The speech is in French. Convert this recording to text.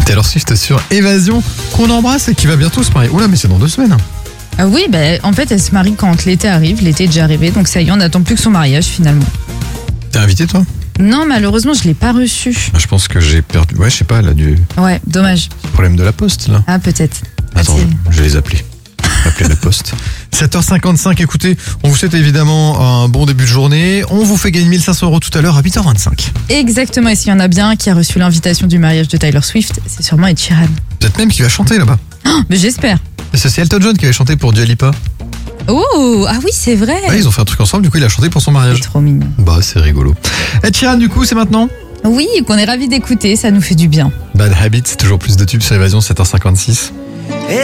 Taylor Swift sur Évasion, qu'on embrasse et qui va bientôt se marier. Oula, mais c'est dans 2 semaines. Ah oui, en fait, elle se marie quand l'été arrive. L'été est déjà arrivé, donc ça y est, on n'attend plus que son mariage finalement. T'es invité, toi? Non, malheureusement, je l'ai pas reçu. Je pense que j'ai perdu. Ouais, je sais pas, là, du Ouais, dommage. problème de la poste, là. Ah, peut-être. Attends, je vais les appeler. Appeler la poste. 7h55, écoutez, on vous souhaite évidemment un bon début de journée. On vous fait gagner 1500 € tout à l'heure à 8h25. Exactement, et s'il y en a bien un qui a reçu l'invitation du mariage de Taylor Swift, c'est sûrement Ed Sheeran. Peut-être même qui va chanter là-bas. Oh, mais j'espère. Et c'est Elton John qui avait chanté pour Dua Lipa. Oh, ah oui, c'est vrai. Ouais, ils ont fait un truc ensemble, du coup il a chanté pour son mariage. C'est trop mignon. Bah, c'est rigolo. Ed Sheeran, du coup, c'est maintenant. Oui, qu'on est ravis d'écouter, ça nous fait du bien. Bad Habits, toujours plus de tubes sur Évasion, 7h56.